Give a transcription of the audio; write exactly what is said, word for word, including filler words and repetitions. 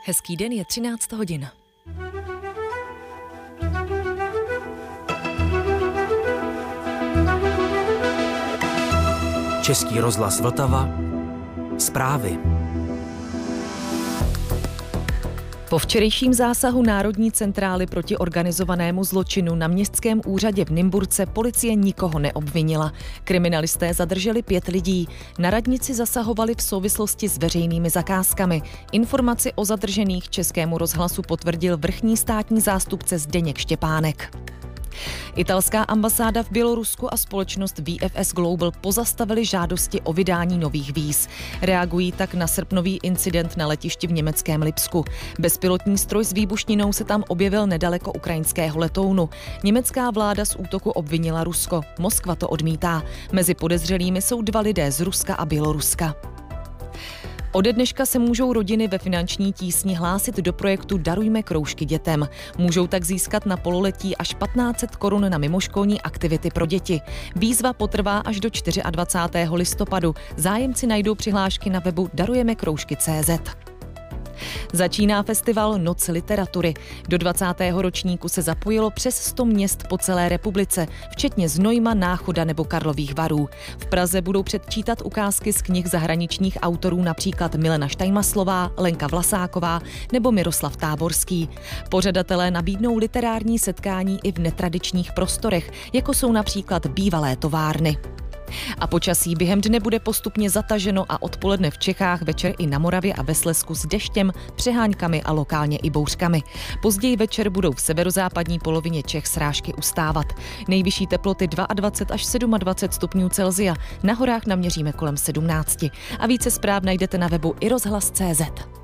Hezký den, je třináct hodin. Český rozhlas Vltava. Zprávy. Po včerejším zásahu Národní centrály proti organizovanému zločinu na městském úřadě v Nymburce policie nikoho neobvinila. Kriminalisté zadrželi pět lidí. Na radnici zasahovali v souvislosti s veřejnými zakázkami. Informaci o zadržených Českému rozhlasu potvrdil vrchní státní zástupce Zdeněk Štěpánek. Italská ambasáda v Bělorusku a společnost V F S Global pozastavili žádosti o vydání nových víz. Reagují tak na srpnový incident na letišti v německém Lipsku. Bezpilotní stroj s výbušninou se tam objevil nedaleko ukrajinského letounu. Německá vláda z útoku obvinila Rusko. Moskva to odmítá. Mezi podezřelými jsou dva lidé z Ruska a Běloruska. Ode dneška se můžou rodiny ve finanční tísni hlásit do projektu Darujme kroužky dětem. Můžou tak získat na pololetí až patnáct set korun na mimoškolní aktivity pro děti. Výzva potrvá až do dvacátého čtvrtého listopadu. Zájemci najdou přihlášky na webu darujeme kroužky tečka cé zet. Začíná festival Noc literatury. Do dvacátého ročníku se zapojilo přes sto měst po celé republice, včetně Znojma, Náchoda nebo Karlových Varů. V Praze budou předčítat ukázky z knih zahraničních autorů, například Milena Štajmaslová, Lenka Vlasáková nebo Miroslav Táborský. Pořadatelé nabídnou literární setkání i v netradičních prostorech, jako jsou například bývalé továrny. A počasí během dne bude postupně zataženo a odpoledne v Čechách, večer i na Moravě a ve Slezsku s deštěm, přeháňkami a lokálně i bouřkami. Později večer budou v severozápadní polovině Čech srážky ustávat. Nejvyšší teploty dvacet dva až dvacet sedm stupňů Celsia, na horách naměříme kolem sedmnáct. A více zpráv najdete na webu i rozhlas tečka cé zet.